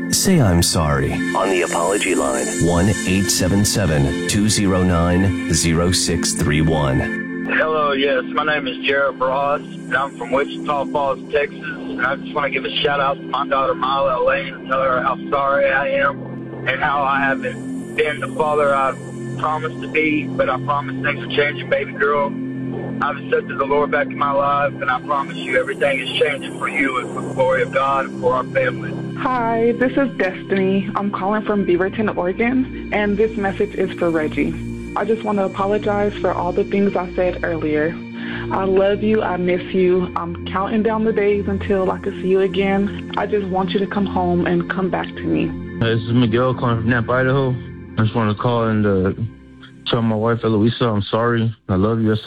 Say I'm sorry on the apology line. 1-877-209-0631. Hello, yes, my name is Jared Ross, and I'm from Wichita Falls, Texas, and I just want to give a shout-out to my daughter, Mila Elaine, and tell her how sorry I am and how I haven't been the father I promised to be, but I promise things are changing, baby girl. I've accepted the Lord back in my life, and I promise you everything is changing for you and for the glory of God and for our family. Hi, this is Destiny. I'm calling from Beaverton, Oregon, and this message is for Reggie. I just want to apologize for all the things I said earlier. I love you. I miss you. I'm counting down the days until I can see you again. I just want you to come home and come back to me. Hey, this is Miguel calling from Napa, Idaho. I just want to call and tell my wife, Eloisa, I'm sorry. I love you.